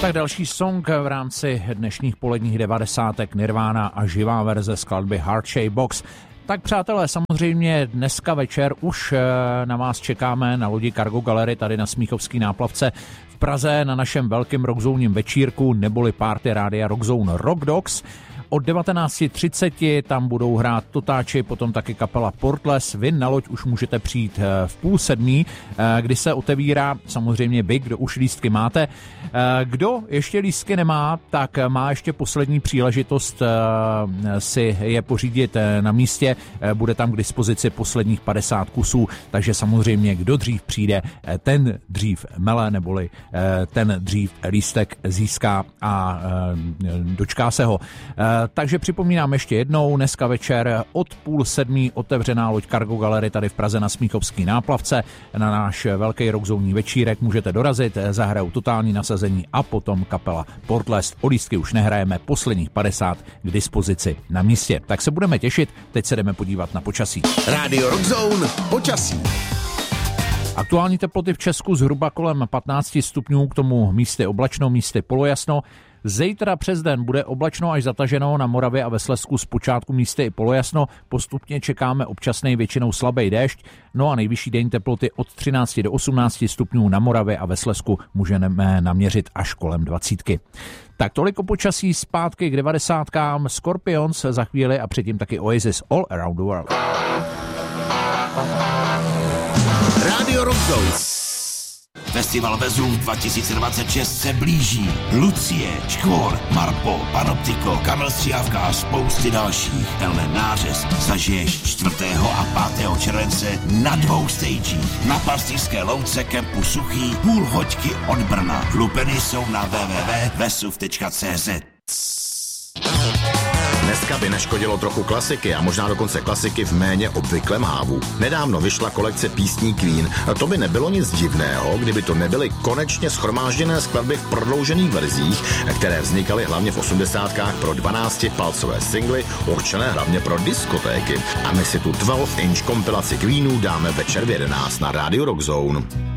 Tak další song v rámci dnešních poledních 90. Nirvana a živá verze skladby Heart Shape Box. Tak přátelé, samozřejmě dneska večer už na vás čekáme na lodi Cargo Gallery tady na Smíchovský náplavce v Praze na našem velkém rockzónním večírku neboli party rádia Rockzone Rock Dogs. Od 19:30 tam budou hrát Totáči, potom taky kapela Portless. Vy na loď už můžete přijít v 6:30, kdy se otevírá samozřejmě vy, kdo už lístky máte. Kdo ještě lístky nemá, tak má ještě poslední příležitost si je pořídit na místě. Bude tam k dispozici posledních 50 kusů, takže samozřejmě kdo dřív přijde, ten dřív mele, neboli ten dřív lístek získá a dočká se ho. Takže připomínám ještě jednou, dneska večer od 6:30 otevřená loď Cargo Gallery tady v Praze na Smíchovský náplavce. Na náš velký rockzónní večírek můžete dorazit, zahrajou totální nasazení a potom kapela Portless. O lístky už nehrajeme, posledních 50 k dispozici na místě. Tak se budeme těšit, teď se jdeme podívat na počasí. Rádio Rockzone, počasí. Aktuální teploty v Česku zhruba kolem 15 stupňů, k tomu místy oblačno, místy polojasno. Zítra přes den bude oblačno až zataženo, na Moravě a ve Slezsku zpočátku místy i polojasno, postupně čekáme občasný většinou slabý déšť, no a nejvyšší denní teploty od 13 do 18 stupňů na Moravě a ve Slezsku můžeme naměřit až kolem 20. Tak toliko počasí, zpátky k 90kám, Scorpions za chvíli a předtím taky Oasis All Around the World. Rádio Rockzone. Festival Vezuv 2026 se blíží. Lucie, Škvor, Marpo, Panoptiko, Kamil Střívka a spousty dalších. Tenhle nářez zažiješ 4. a 5. července na 2 stagích. Na Pastýřské louce kempu Suchý, půl hoďky od Brna. Lupeny jsou na www.vesuv.cz. Dneska by neškodilo trochu klasiky a možná dokonce klasiky v méně obvyklém hávu. Nedávno vyšla kolekce písní Queen. To by nebylo nic divného, kdyby to nebyly konečně shromážděné skladby v prodloužených verzích, které vznikaly hlavně v 80kách pro 12-palcové singly, určené hlavně pro diskotéky. A my si tu 12-inch kompilaci Queenů dáme večer v 11 na Rádiu Rockzone.